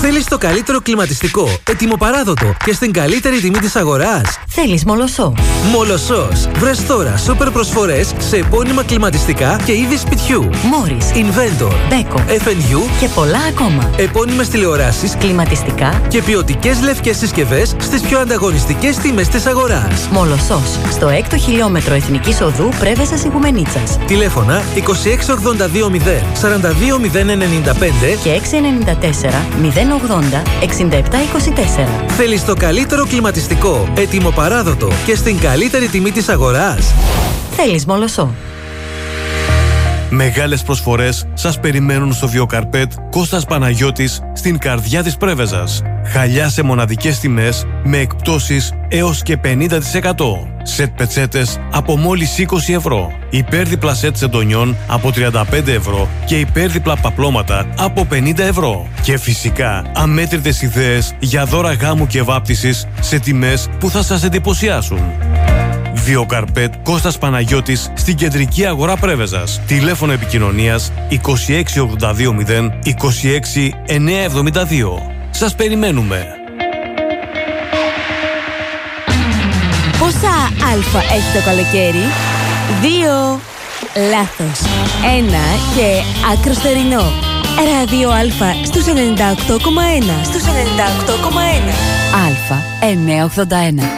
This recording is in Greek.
Θέλεις το καλύτερο κλιματιστικό, ετοιμοπαράδοτο και στην καλύτερη τιμή της αγοράς? Θέλεις Μολοσσό? Μολοσσός. Βρες τώρα σούπερ προσφορές σε επώνυμα κλιματιστικά και είδη σπιτιού. Μόρις, Inventor, Beko, FNU και πολλά ακόμα. Επώνυμες τηλεοράσεις, Κλιματιστικά και ποιοτικές λευκές συσκευές στις πιο ανταγωνιστικές τιμές της αγοράς. Μολοσσός, στο 6ο χιλιόμετρο Εθνικής Οδού Πρέβεζας Ιγουμενίτσας. Τηλέφωνα 26820 42095 Και 694 080 6724. Θέλεις το καλύτερο κλιματιστικό, ετοιμοπαράδοτο και στην καλύτερη τιμή της αγοράς? Θέλεις Μολοσσό? Μεγάλες προσφορές σας περιμένουν στο Βιοκαρπέτ Κώστας Παναγιώτης στην καρδιά της Πρέβεζας. Χαλιά σε μοναδικές τιμές με εκπτώσεις έως και 50%. Σετ πετσέτες από μόλις 20 ευρώ. Υπέρδιπλα σετ σεντονιών από 35 ευρώ και υπέρδιπλα παπλώματα από 50 ευρώ. Και φυσικά αμέτρητες ιδέες για δώρα γάμου και βάπτισης σε τιμές που θα σας εντυπωσιάσουν. Βιοκαρπέτ Κώστας Παναγιώτης στην κεντρική αγορά Πρέβεζας. Τηλέφωνο επικοινωνίας 26820 26 972. Σας περιμένουμε. Πόσα αλφα έχει το καλοκαίρι? 2. Λάθος. 1 και άκρος θερινό. Ράδιο Αλφα στους 98,1. Στους 98,1. Α981.